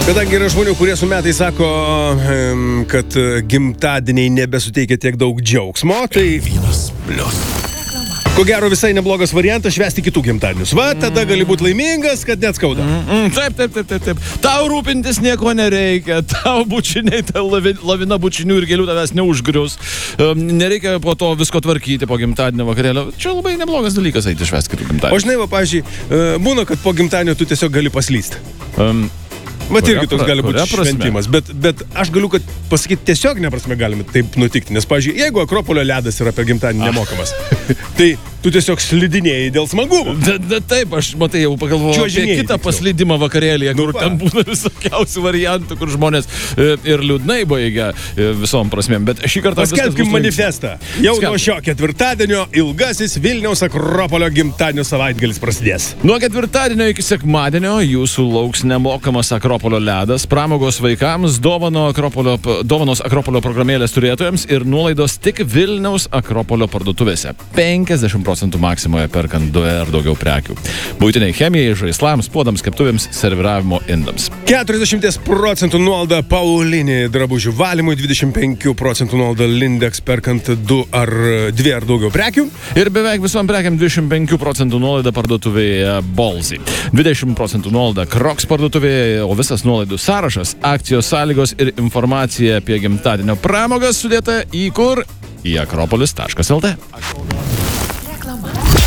Kadangi yra žmonių, kurie su metais sako, kad gimtadieniai nebesuteikia tiek daug džiaugsmo, tai ko gero visai neblogas variantas švęsti kitų gimtadienius. Va, tada gali būti laimingas, kad net skauda. Taip. Tau rūpintis nieko nereikia. Tau bučiniai, ta lavina bučinių ir gėlių tavęs neužgrius. Nereikia po to visko tvarkyti po gimtadienio vakarėlio. Čia labai neblogas dalykas eiti švęsti kitų gimtadienių. O žinai, va, pavyzdžiui, būna, kad po gimtadienio tu tiesiog gali paslysti. Vat irgi toks gali būti šventimas, bet aš galiu pasakyti, tiesiog neprasme galime taip nutikti, nes, pavyzdžiui, jeigu Akropolio ledas yra per gimtadienį nemokamas, tai tu tiesiog slidinėjai dėl smagumo. Taip, aš matai, jau pagalvojau apie kitą paslydimą vakarėlėje, kur ten būna visokiausių variantų, kur žmonės ir liūdnai baigia visom prasmėm, bet šį kartą paskelbkim manifestą. Jau nuo šio ketvirtadienio ilgasis Vilniaus Akropolio gimtadienio savaitgalis prasidės. Nuo ketvirtadienio iki sekmadienio jūsų lauks nemokamas Akropolio ledas, pramogos vaikams, dovanos Akropolio programėlės turėtojams ir nuolaidos tik Vilniaus Akropolio parduotuvėse. 50% maksimoje perkant 2 ar daugiau prekių. Buitiniai chemijai, žaislams, puodams, keptuvėms, serviravimo indams. 40% nuolaida Paulinį drabužių valymui, 25% nuolaida Lindex perkant 2 ar daugiau prekių. Ir beveik visom prekiam 25% nuolaida parduotuvėje Bolzi. 20% nuolaida Crocs parduotuvėje, o visas nuolaidų sąrašas, akcijos sąlygos ir informacija apie gimtadienio pramogas sudėta į kur? Į akropolis.lt.